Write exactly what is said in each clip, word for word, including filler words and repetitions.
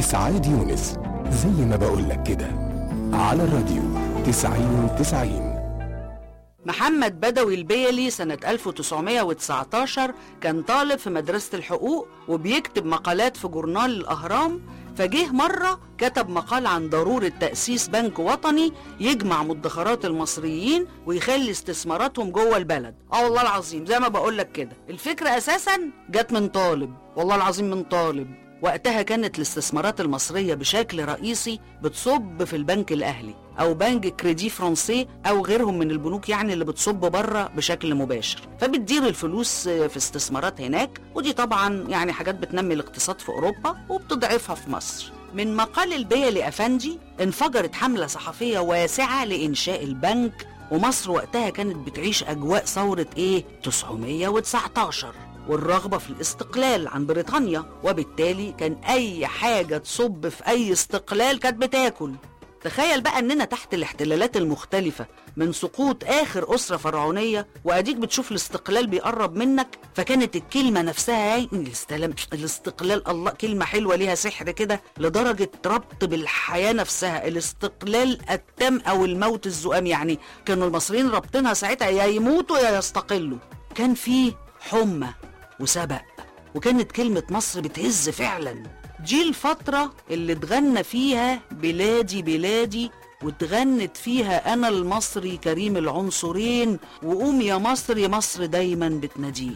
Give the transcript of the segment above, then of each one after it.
إسعاد يونس، زي ما بقولك كده، على الراديو تسعين تسعين. محمد بدوي البيلي سنة ألف وتسعمائة وتسعتاشر كان طالب في مدرسة الحقوق وبيكتب مقالات في جورنال الأهرام. فجه مرة كتب مقال عن ضرورة تأسيس بنك وطني يجمع مدخرات المصريين ويخلي استثماراتهم جوه البلد. اه والله العظيم زي ما بقولك كده، الفكرة أساسا جت من طالب، والله العظيم من طالب. وقتها كانت الاستثمارات المصرية بشكل رئيسي بتصب في البنك الأهلي أو بنك كريدي فرنسي أو غيرهم من البنوك، يعني اللي بتصب بره بشكل مباشر، فبتدير الفلوس في استثمارات هناك. ودي طبعا يعني حاجات بتنمي الاقتصاد في أوروبا وبتضعفها في مصر. من مقال البيلي أفندي انفجرت حملة صحفية واسعة لإنشاء البنك، ومصر وقتها كانت بتعيش أجواء ثورة إيه؟ تسعمائة وتسعتاشر والرغبة في الاستقلال عن بريطانيا، وبالتالي كان أي حاجة تصب في أي استقلال كانت بتاكل. تخيل بقى أننا تحت الاحتلالات المختلفة من سقوط آخر أسرة فرعونية، وأديك بتشوف الاستقلال بيقرب منك. فكانت الكلمة نفسها الاستلام الاستقلال، الله كلمة حلوة ليها سحر كده لدرجة ربط بالحياة نفسها. الاستقلال التام أو الموت الزؤام، يعني كانوا المصريين ربطينها ساعتها يا يموتوا يا يستقلوا. كان فيه حمى وسبق، وكانت كلمة مصر بتهز فعلا. دي الفترة اللي اتغنى فيها بلادي بلادي، واتغنت فيها أنا المصري كريم العنصرين، وقوم يا مصر يا مصر دايما بتناديك.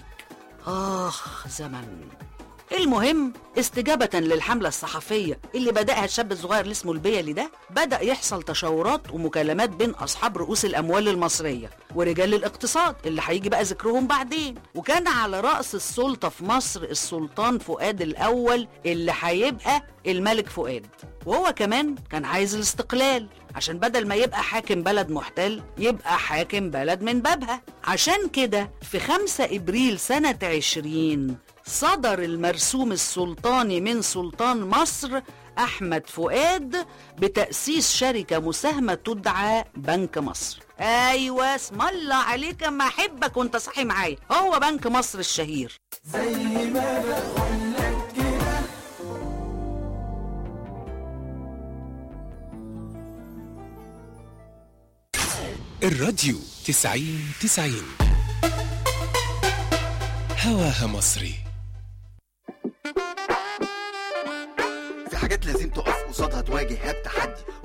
آخ زمن. المهم استجابة للحملة الصحفية اللي بدأها الشاب الصغير اللي اسمه البيلي ده، بدأ يحصل تشاورات ومكالمات بين أصحاب رؤوس الأموال المصرية ورجال الاقتصاد اللي هيجي بقى ذكرهم بعدين. وكان على رأس السلطة في مصر السلطان فؤاد الأول اللي هيبقى الملك فؤاد، وهو كمان كان عايز الاستقلال عشان بدل ما يبقى حاكم بلد محتل يبقى حاكم بلد من بابها. عشان كده في خمسة إبريل سنة عشرين صدر المرسوم السلطاني من سلطان مصر أحمد فؤاد بتأسيس شركة مساهمة تدعى بنك مصر. أيوة اسم الله عليك، ما أحبك وانت صحي معايا، هو بنك مصر الشهير. زي ما بقولك كده. الراديو تسعين تسعين، هواها مصري. في حاجات لازم تقف قصادها تواجهها بتحدي،